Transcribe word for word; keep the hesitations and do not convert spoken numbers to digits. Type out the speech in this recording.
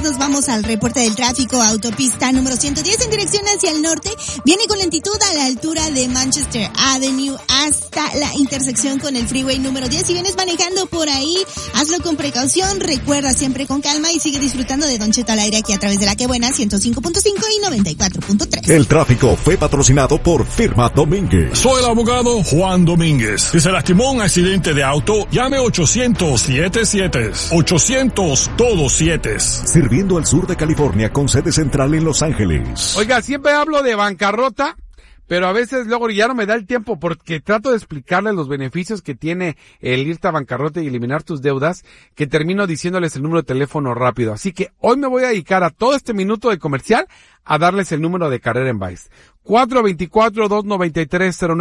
vez nos vamos al reporte del tráfico. Autopista número ciento diez en dirección hacia el norte. Viene con lentitud a la altura de Manchester Avenue hasta la intersección con el freeway número diez. Si vienes manejando por ahí, hazlo con precaución. Recuerda siempre con calma y sigue disfrutando de Don Cheto al aire aquí a través de La Que Buena ciento cinco punto cinco y noventa y cuatro punto tres. El tráfico fue patrocinado por Firma Domínguez. Soy el abogado Juan Domínguez. Si se lastimó en un accidente de auto, llame ochocientos siete siete. ochocientos todos siete. Sirviendo al sur de California con sede central en Los Ángeles. Oiga, siempre hablo de bancarrota, pero a veces luego ya no me da el tiempo porque trato de explicarles los beneficios que tiene el irte a bancarrota y eliminar tus deudas, que termino diciéndoles el número de teléfono rápido. Así que hoy me voy a dedicar a todo este minuto de comercial a darles el número de Carrera en Vice. cuatro dos cuatro, dos nueve tres, cero nueve